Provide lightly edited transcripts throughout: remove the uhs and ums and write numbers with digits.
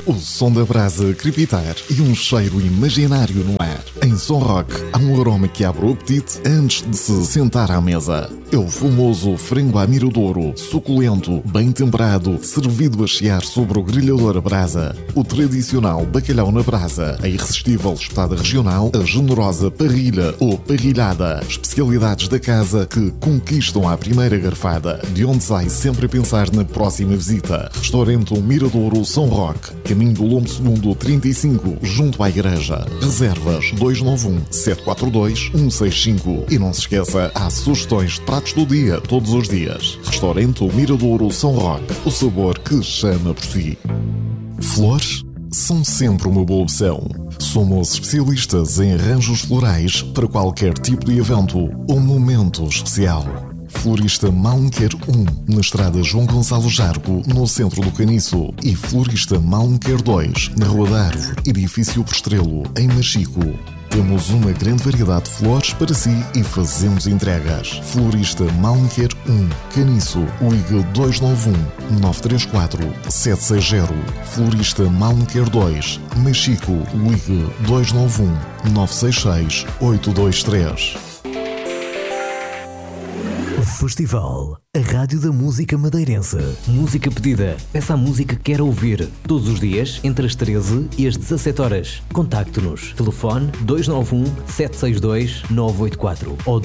o som da brasa crepitar e um cheiro imaginário no ar. Em Som Rock, há um aroma que abre o apetite antes de se sentar à mesa. É o famoso frango à miradouro, suculento, bem temperado, servido a chiar sobre o grelhador a brasa. O tradicional bacalhau na brasa, a irresistível espetada regional, a generosa parrilha ou parrilhada. Especialidades da casa que conquistam à primeira garfada, de onde sai sempre a pensar na próxima visita. Restaurante Miradouro São Roque, caminho do Lombo Segundo 35, junto à igreja. Reservas 291-742-165. E não se esqueça, há sugestões de pratos do dia, todos os dias. Restaurante Miradouro São Roque, o sabor que chama por si. Flores são sempre uma boa opção. Somos especialistas em arranjos florais para qualquer tipo de evento ou momento especial. Florista Malmequer 1, na estrada João Gonçalo Jarco, no centro do Caniço. E Florista Malmequer 2, na Rua da Árvore, edifício Prestrelo, em Machico. Temos uma grande variedade de flores para si e fazemos entregas. Florista Malmequer 1, Caniço, ligue 291-934-760. Florista Malmequer 2, Machico, ligue 291-966-823. Festival, a rádio da música madeirense. Música pedida. Peça a música que quer ouvir. Todos os dias, entre as 13 e as 17 horas. Contacte-nos. Telefone 291-762-984 ou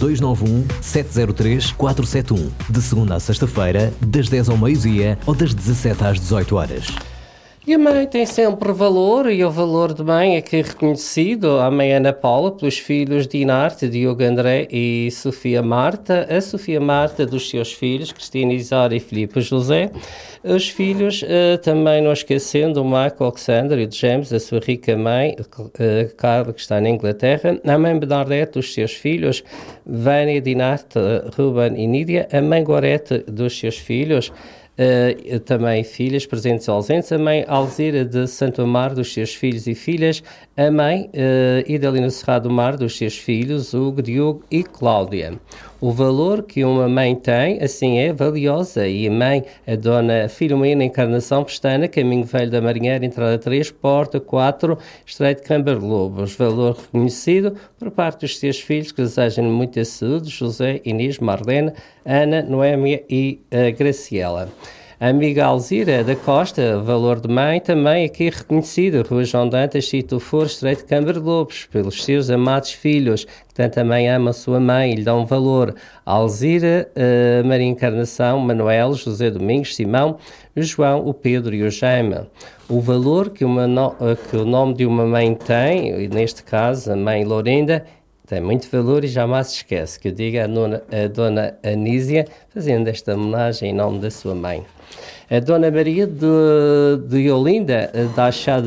291-703-471. De segunda a sexta-feira, das 10 ao meio-dia ou das 17 às 18 horas. E a mãe tem sempre valor, e o valor de mãe é que é reconhecido a mãe Ana Paula pelos filhos Dinarte, Diogo André e Sofia Marta, a Sofia Marta dos seus filhos, Cristina Isara e Filipe José, os filhos também não esquecendo o Marco Alexander e o James, a sua rica mãe, Carla, que está na Inglaterra, a mãe Bernadette dos seus filhos, Vânia, Dinarte, Ruben e Nídia, a mãe Gorete dos seus filhos, também filhas presentes e ausentes, a mãe Alzira de Santo Amaro dos seus filhos e filhas, a mãe Idalina Serrado do Mar dos seus filhos, Hugo, Diogo e Cláudia. O valor que uma mãe tem, assim é, valiosa, e a mãe, a dona Filomena Encarnação Pestana, Caminho Velho da Marinheira, entrada 3, porta 4, Estreito de Câmara Lobos. Valor reconhecido por parte dos seus filhos, que desejam muita saúde, José, Inês, Marlene, Ana, Noémia e Graciela. A amiga Alzira da Costa, valor de mãe, também aqui reconhecida, Rua João Dantas, Sítio For, Estreito de Câmara de Lobos, pelos seus amados filhos, que tanto a mãe ama a sua mãe e lhe dão valor. Alzira, Maria Encarnação, Manuel, José Domingos, Simão, João, o Pedro e o Jaime. O valor que o nome de uma mãe tem, e neste caso a mãe Lourinda, tem muito valor e jamais se esquece, que eu diga a dona Anísia, fazendo esta homenagem em nome da sua mãe. A Dona Maria de Olinda, da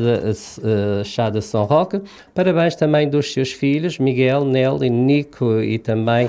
Chada São Roque, parabéns também dos seus filhos, Miguel, Nelly, Nico e também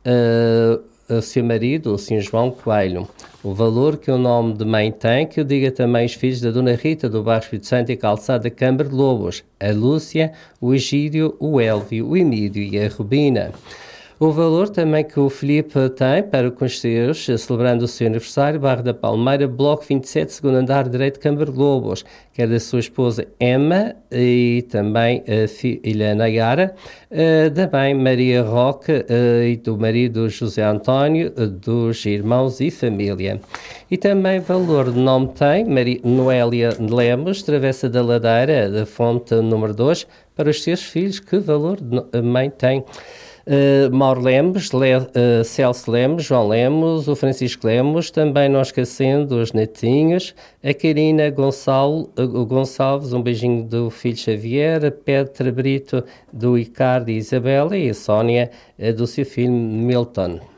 o seu marido, o Sr. João Coelho. O valor que o nome de mãe tem, que eu diga também os filhos da Dona Rita, do bairro Espírito Santo e Calçada da Câmara de Lobos, a Lúcia, o Egídio, o Elvio, o Emílio e a Rubina. O valor também que o Filipe tem para com os seus, celebrando o seu aniversário, Barra da Palmeira, Bloco 27, segundo andar, direito de Câmara de Lobos, que é da sua esposa Emma e também a filha Nayara, da mãe Maria Roque e do marido José António, dos irmãos e família. E também valor de nome tem Noélia Lemos, Travessa da Ladeira, da Fonte número 2, para os seus filhos. Que valor de mãe tem? Mauro Lemos, Celso Lemos, João Lemos, o Francisco Lemos, também não esquecendo os netinhos, a Karina Gonçalves, um beijinho do filho Xavier, a Petra Brito, do Ricardo e Isabela, e a Sónia, do seu filho Milton.